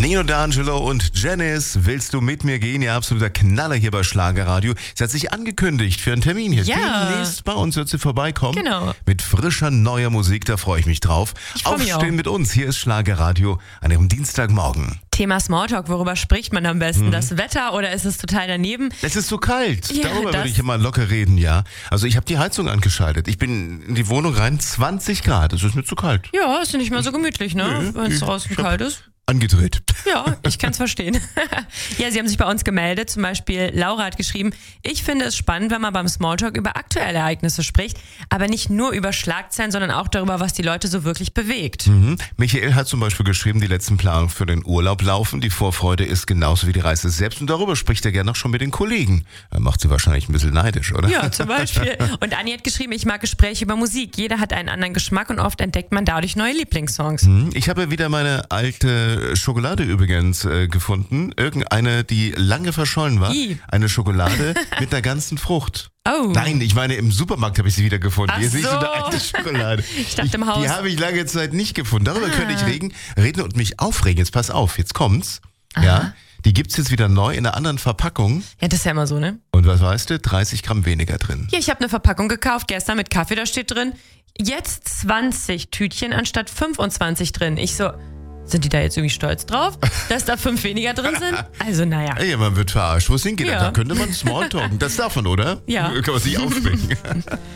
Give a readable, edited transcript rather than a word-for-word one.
Nino D'Angelo und Janice, willst du mit mir gehen? Ja, absoluter Knaller hier bei Schlagerradio. Sie hat sich angekündigt für einen Termin hier. Ja. Demnächst bei uns wird sie vorbeikommen. Genau. Mit frischer, neuer Musik, da freue ich mich drauf. Ich freu mich Aufstehen auch. mit uns, hier ist Schlagerradio an ihrem Dienstagmorgen. Thema Smalltalk, worüber spricht man am besten? Das Wetter oder ist es total daneben? Es ist so kalt. Ja, Darüber das- würde ich immer locker reden, ja. Also ich habe die Heizung angeschaltet. Ich bin in die Wohnung rein, 20 Grad. Es ist mir zu kalt. Ja, ist ja nicht mal so gemütlich, ne? Wenn es draußen kalt ist. Angedreht. Ja, ich kann es verstehen. Ja, sie haben sich bei uns gemeldet. Zum Beispiel Laura hat geschrieben, ich finde es spannend, wenn man beim Smalltalk über aktuelle Ereignisse spricht, aber nicht nur über Schlagzeilen, sondern auch darüber, was die Leute so wirklich bewegt. Michael hat zum Beispiel geschrieben, die letzten Planungen für den Urlaub laufen. Die Vorfreude ist genauso wie die Reise selbst. Und darüber spricht er gerne auch schon mit den Kollegen. Macht sie wahrscheinlich ein bisschen neidisch, oder? Ja, zum Beispiel. Und Anni hat geschrieben, ich mag Gespräche über Musik. Jeder hat einen anderen Geschmack und oft entdeckt man dadurch neue Lieblingssongs. Ich habe wieder meine alte Schokolade übrigens gefunden. Irgendeine, die lange verschollen war. I. Eine Schokolade mit einer ganzen Frucht. Oh. Nein, ich meine, im Supermarkt habe ich sie wieder gefunden. Ach Hier ist nicht so eine so. alte Schokolade. Ich dachte im Haus. Die habe ich lange Zeit nicht gefunden. Darüber könnte ich reden und mich aufregen. Jetzt pass auf, jetzt kommt's. Ja, die gibt's jetzt wieder neu in einer anderen Verpackung. Ja, das ist ja immer so, ne? Und was weißt du? 30 Gramm weniger drin. Hier, ich habe eine Verpackung gekauft gestern mit Kaffee, da steht drin, jetzt 20 Tütchen anstatt 25 drin. Ich so, sind die da jetzt irgendwie stolz drauf, dass da 5 weniger drin sind? Also naja. Ey, man wird verarscht. Wo es hingeht, Ja. da könnte man Smalltalken. Das darf man, oder? Ja. Kann man sich aufregen.